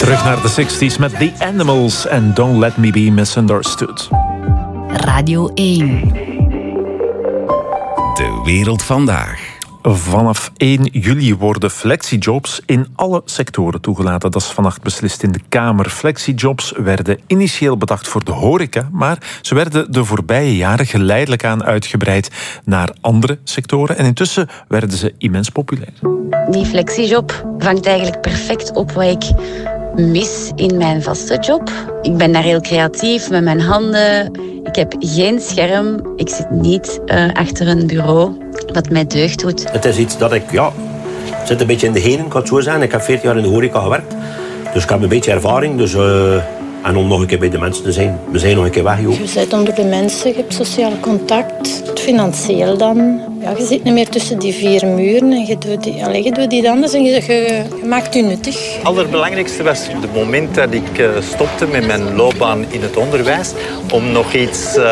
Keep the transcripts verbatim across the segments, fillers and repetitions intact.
Terug naar de zestig's met The Animals en Don't Let Me Be Misunderstood. Radio één. De wereld vandaag. Vanaf één juli worden flexijobs in alle sectoren toegelaten. Dat is vannacht beslist in de Kamer. Flexijobs werden initieel bedacht voor de horeca, maar ze werden de voorbije jaren geleidelijk aan uitgebreid naar andere sectoren. En intussen werden ze immens populair. Die flexijob vangt eigenlijk perfect op wat ik mis in mijn vaste job. Ik ben daar heel creatief met mijn handen. Ik heb geen scherm. Ik zit niet uh, achter een bureau, wat mij deugd doet. Het is iets dat ik, ja, het zit een beetje in de genen, ik kan het zo zeggen. Ik heb veertien jaar in de horeca gewerkt, dus ik heb een beetje ervaring. Dus, uh, en om nog een keer bij de mensen te zijn. We zijn nog een keer weg, joh. Je zit onder de mensen, je hebt sociaal contact. Het financieel dan. Ja, je zit niet meer tussen die vier muren en je doet die, allez, je doet die anders en je, je, je maakt je nuttig. Het allerbelangrijkste was het moment dat ik uh, stopte met mijn loopbaan in het onderwijs om nog iets uh,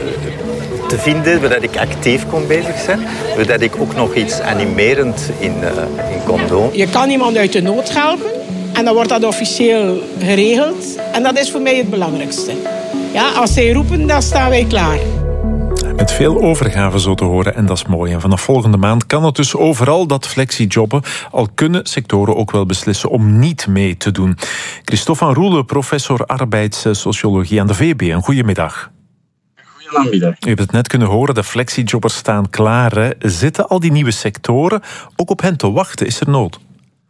te vinden waar ik actief kon bezig zijn, waar ik ook nog iets animerend in, uh, in kon doen. Je kan iemand uit de nood helpen en dan wordt dat officieel geregeld en dat is voor mij het belangrijkste. Ja, als zij roepen, dan staan wij klaar. Met veel overgave zo te horen en dat is mooi. En vanaf volgende maand kan het dus overal dat flexijobben. Al kunnen sectoren ook wel beslissen om niet mee te doen. Christophe van Roele, professor arbeidssociologie aan de V B. Een goedemiddag. Goedemiddag. U hebt het net kunnen horen, de flexijobbers staan klaar. Hè. Zitten al die nieuwe sectoren ook op hen te wachten? Is er nood?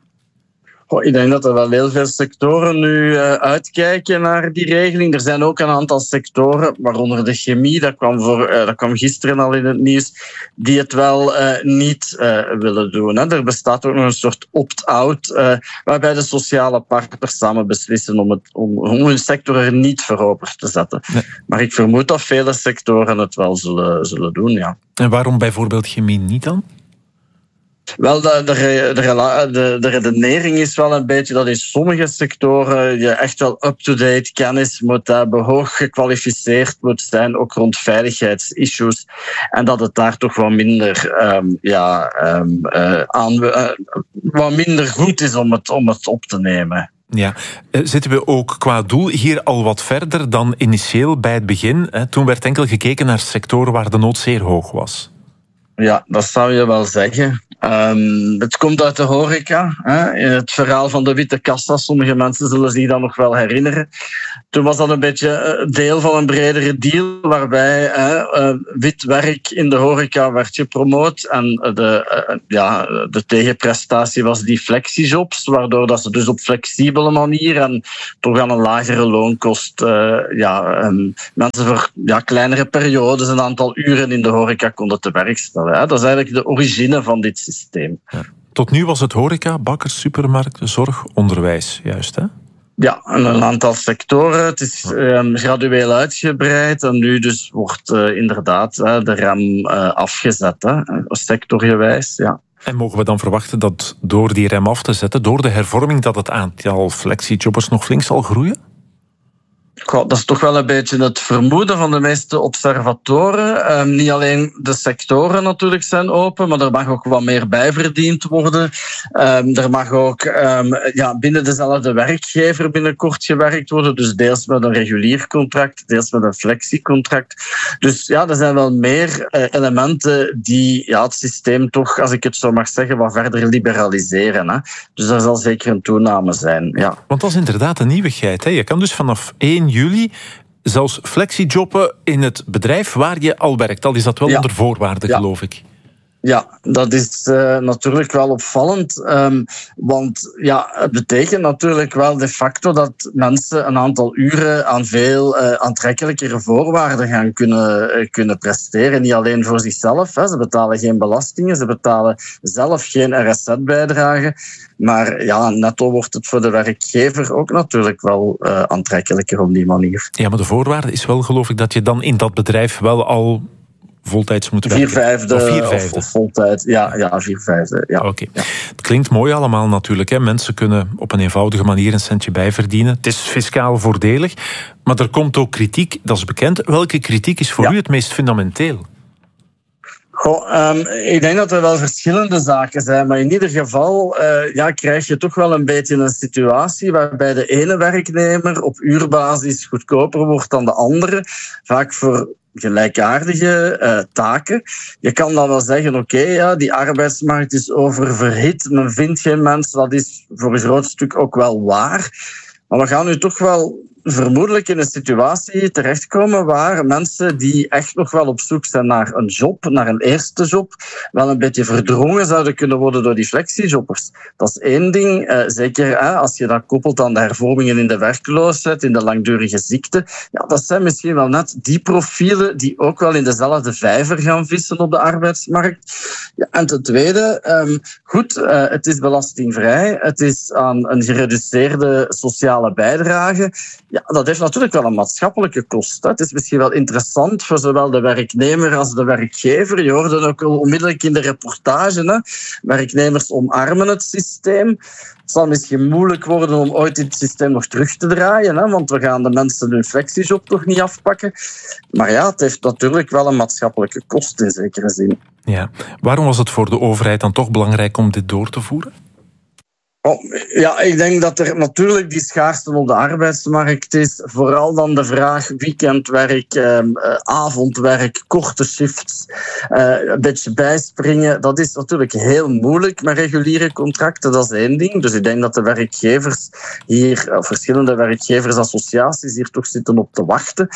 Oh, ik denk dat er wel heel veel sectoren nu uh, uitkijken naar die regeling. Er zijn ook een aantal sectoren, waaronder de chemie, dat kwam, voor, uh, dat kwam gisteren al in het nieuws, die het wel uh, niet uh, willen doen. Hè. Er bestaat ook nog een soort opt-out, uh, waarbij de sociale partners samen beslissen om, het, om, om hun sector er niet voor open te zetten. Nee. Maar ik vermoed dat vele sectoren het wel zullen, zullen doen, ja. En waarom bijvoorbeeld chemie niet dan? Wel, de, de, de, de redenering is wel een beetje dat in sommige sectoren je echt wel up-to-date kennis moet hebben, hoog gekwalificeerd moet zijn, ook rond veiligheidsissues. En dat het daar toch wat minder, um, ja, um, uh, aan, uh, wat minder goed is om het, om het op te nemen. Ja, zitten we ook qua doel hier al wat verder dan initieel bij het begin? Toen werd enkel gekeken naar sectoren waar de nood zeer hoog was. Ja, dat zou je wel zeggen. Um, het komt uit de horeca. Hè? In het verhaal van de witte kassa. Sommige mensen zullen zich dat nog wel herinneren. Toen was dat een beetje deel van een bredere deal, waarbij hè, uh, wit werk in de horeca werd gepromoot. En de, uh, ja, de tegenprestatie was die flexijobs, waardoor dat ze dus op flexibele manier en toch aan een lagere loonkost uh, ja, um, mensen voor ja, kleinere periodes een aantal uren in de horeca konden te werk stellen. Hè? Dat is eigenlijk de origine van dit systeem. Ja. Tot nu was het horeca, bakkers, supermarkten, zorg, onderwijs, juist hè? Ja, een aantal sectoren. Het is um, gradueel uitgebreid en nu dus wordt uh, inderdaad uh, de rem uh, afgezet, hè, sectorgewijs, ja. En mogen we dan verwachten dat door die rem af te zetten, door de hervorming, dat het aantal flexijobbers nog flink zal groeien? Goh, dat is toch wel een beetje het vermoeden van de meeste observatoren. Um, niet alleen de sectoren natuurlijk zijn open, maar er mag ook wat meer bijverdiend worden. Um, er mag ook um, ja, binnen dezelfde werkgever binnenkort gewerkt worden. Dus deels met een regulier contract, deels met een flexiecontract. Dus ja, er zijn wel meer uh, elementen die ja, het systeem toch, als ik het zo mag zeggen, wat verder liberaliseren. Hè. Dus er zal zeker een toename zijn. Ja. Want dat is inderdaad een nieuwigheid. Hè? Je kan dus vanaf één juli zelfs flexijobben in het bedrijf waar je al werkt. Al is dat wel ja. onder voorwaarden, ja. geloof ik. Ja, dat is uh, natuurlijk wel opvallend. Um, want ja, het betekent natuurlijk wel de facto dat mensen een aantal uren aan veel uh, aantrekkelijkere voorwaarden gaan kunnen, uh, kunnen presteren. Niet alleen voor zichzelf. Hè. Ze betalen geen belastingen, ze betalen zelf geen R S Z-bijdrage. Maar ja, netto wordt het voor de werkgever ook natuurlijk wel uh, aantrekkelijker op die manier. Ja, maar de voorwaarde is wel, geloof ik, dat je dan in dat bedrijf wel al voltijds moet werken. Vier vijfde of, vier vijfde. Of, of voltijd. Ja, ja, vier vijfde. Ja. Oké. Okay. Ja. Het klinkt mooi allemaal natuurlijk. Hè. Mensen kunnen op een eenvoudige manier een centje bijverdienen. Het is fiscaal voordelig. Maar er komt ook kritiek, dat is bekend. Welke kritiek is voor ja. u het meest fundamenteel? Goh, um, ik denk dat er wel verschillende zaken zijn, maar in ieder geval uh, ja, krijg je toch wel een beetje een situatie waarbij de ene werknemer op uurbasis goedkoper wordt dan de andere, vaak voor gelijkaardige uh, taken. Je kan dan wel zeggen, oké, okay, ja, die arbeidsmarkt is oververhit, men vindt geen mensen, dat is voor een groot stuk ook wel waar. Maar we gaan nu toch wel vermoedelijk in een situatie terechtkomen waar mensen die echt nog wel op zoek zijn naar een job, naar een eerste job, wel een beetje verdrongen zouden kunnen worden door die flexiejobbers. Dat is één ding, uh, zeker hè, als je dat koppelt aan de hervormingen in de werkloosheid, in de langdurige ziekte. Ja, dat zijn misschien wel net die profielen die ook wel in dezelfde vijver gaan vissen op de arbeidsmarkt. Ja, en ten tweede, um, goed, uh, het is belastingvrij, het is aan een gereduceerde sociale bijdrage. Ja, dat heeft natuurlijk wel een maatschappelijke kost. Hè. Het is misschien wel interessant voor zowel de werknemer als de werkgever. Je hoorde ook al onmiddellijk in de reportage. Hè. Werknemers omarmen het systeem. Het zal misschien moeilijk worden om ooit dit systeem nog terug te draaien, hè, want we gaan de mensen hun flexiejob toch niet afpakken. Maar ja, het heeft natuurlijk wel een maatschappelijke kost in zekere zin. Ja. Waarom was het voor de overheid dan toch belangrijk om dit door te voeren? Oh, ja, ik denk dat er natuurlijk die schaarste op de arbeidsmarkt is. Vooral dan de vraag weekendwerk, eh, avondwerk, korte shifts, eh, een beetje bijspringen. Dat is natuurlijk heel moeilijk met reguliere contracten, dat is één ding. Dus ik denk dat de werkgevers hier, of verschillende werkgeversassociaties hier toch zitten op te wachten.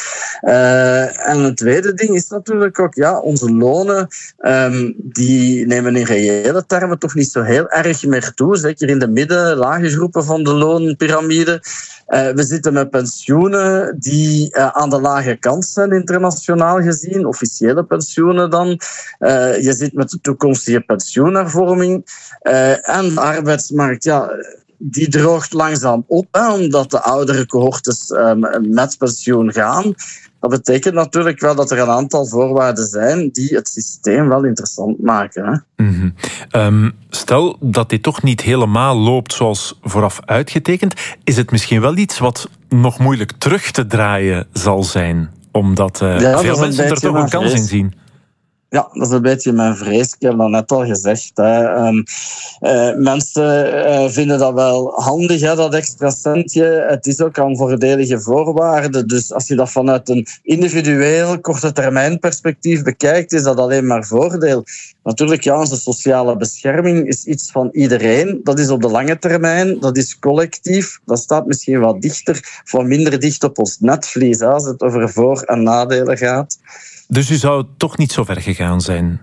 Uh, en het tweede ding is natuurlijk ook, ja, onze lonen, um, die nemen in reële termen toch niet zo heel erg meer toe, zeker in de midden, lage groepen van de loonpiramide. Uh, we zitten met pensioenen die uh, aan de lage kant zijn, internationaal gezien, officiële pensioenen dan. Uh, je zit met de toekomstige pensioenhervorming. Uh, en de arbeidsmarkt, ja, die droogt langzaam op, hè, omdat de oudere cohortes um, met pensioen gaan. Dat betekent natuurlijk wel dat er een aantal voorwaarden zijn die het systeem wel interessant maken. Hè? Mm-hmm. Um, stel dat dit toch niet helemaal loopt zoals vooraf uitgetekend, is het misschien wel iets wat nog moeilijk terug te draaien zal zijn, omdat uh, ja, veel mensen er toch een kans in zien. Ja, dat is een beetje mijn vrees. Ik heb dat net al gezegd. Hè. Um, uh, mensen uh, vinden dat wel handig, hè, dat extra centje. Het is ook aan voordelige voorwaarden. Dus als je dat vanuit een individueel, korte termijn perspectief bekijkt, is dat alleen maar voordeel. Natuurlijk, ja, onze sociale bescherming is iets van iedereen. Dat is op de lange termijn, dat is collectief. Dat staat misschien wat dichter, voor minder dicht op ons netvlies, hè, als het over voor- en nadelen gaat. Dus u zou toch niet zo ver gegaan zijn?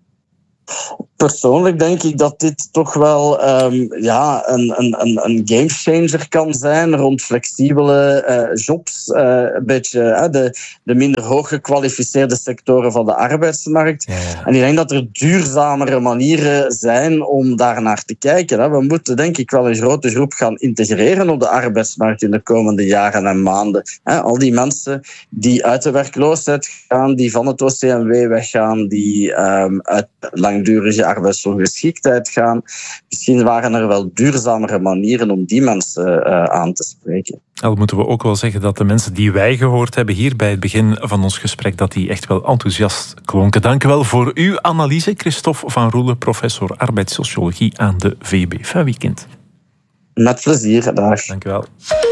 Persoonlijk denk ik dat dit toch wel um, ja, een, een, een gamechanger kan zijn rond flexibele uh, jobs. Uh, een beetje uh, de, de minder hoog gekwalificeerde sectoren van de arbeidsmarkt. Ja, ja. En ik denk dat er duurzamere manieren zijn om daar naar te kijken. Hè. We moeten denk ik wel een grote groep gaan integreren op de arbeidsmarkt in de komende jaren en maanden. Hè. Al die mensen die uit de werkloosheid gaan, die van het O C M W weggaan, die um, uit langdurige arbeidsongeschiktheid gaan. Misschien waren er wel duurzamere manieren om die mensen uh, aan te spreken. Al moeten we ook wel zeggen dat de mensen die wij gehoord hebben hier bij het begin van ons gesprek, dat die echt wel enthousiast klonken. Dank u wel voor uw analyse, Christophe van Roelen, professor arbeidssociologie aan de V U B. Fijn weekend. Met plezier, dag. Dank u wel.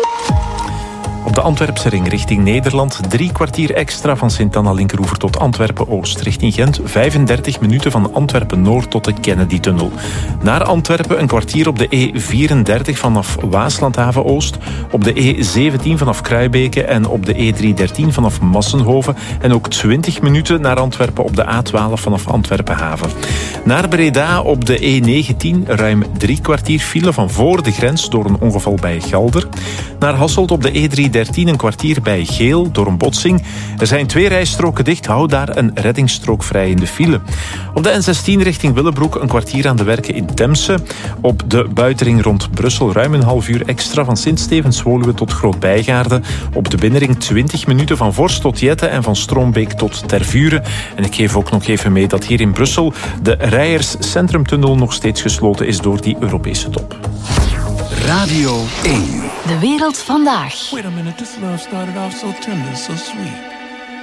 Op de Antwerpse ring richting Nederland drie kwartier extra van Sint-Anna-Linkeroever tot Antwerpen-Oost. Richting Gent vijfendertig minuten van Antwerpen-Noord tot de Kennedy-tunnel. Naar Antwerpen een kwartier op de E vierendertig vanaf Waaslandhaven-Oost, op de E zeventien vanaf Kruibeke en op de E driehonderddertien vanaf Massenhoven en ook twintig minuten naar Antwerpen op de A twaalf vanaf Antwerpen-Haven. Naar Breda op de E negentien ruim drie kwartier file van voor de grens door een ongeval bij Galder. Naar Hasselt op de E driehonderddertien een kwartier bij Geel door een botsing. Er zijn twee rijstroken dicht, hou daar een reddingsstrook vrij in de file. Op de N zestien richting Willebroek een kwartier aan de werken in Temse. Op de buitenring rond Brussel ruim een half uur extra van Sint-Stevens-Woluwe tot Groot-Bijgaarde. Op de binnenring twintig minuten van Vorst tot Jette en van Stroombeek tot Tervuren. En ik geef ook nog even mee dat hier in Brussel de Rijers Centrumtunnel nog steeds gesloten is door die Europese top. Radio één. De wereld vandaag. Wait a minute, this love started off so tender, so sweet.